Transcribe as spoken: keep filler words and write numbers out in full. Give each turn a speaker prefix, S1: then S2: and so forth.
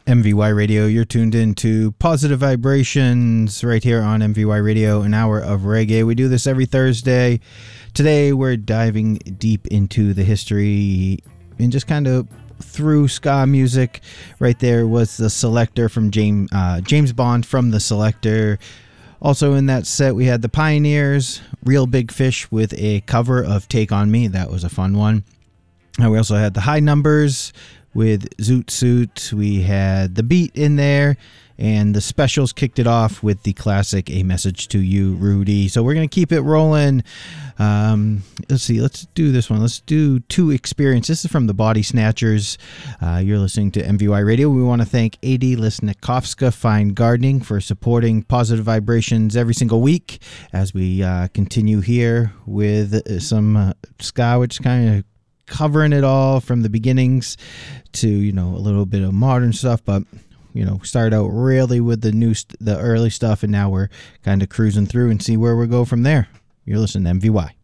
S1: M V Y Radio. You're tuned in to Positive Vibrations right here on M V Y Radio, an hour of reggae. We do this every Thursday. Today we're diving deep into the history and just kind of through ska music. Right there was The Selecter from James, uh, James Bond from The Selecter. Also in that set we had the Pioneers, Real Big Fish with a cover of Take On Me. That was a fun one. And we also had the High Numbers with Zoot Suit. We had The Beat in there, and the Specials kicked it off with the classic A Message to You, Rudy. So we're going to keep it rolling. Um, let's see, let's do this one. Let's do Two Experience. This is from the Body Snatchers. Uh, you're listening to M V Y Radio. We want to thank Adi Lisnikovska Fine Gardening for supporting Positive Vibrations every single week as we uh, continue here with some uh, ska, which kind of covering it all from the beginnings to, you know, a little bit of modern stuff, but you know, started out really with the new st- the early stuff, and now we're kind of cruising through and see where we go from there. You're listening to M V Y.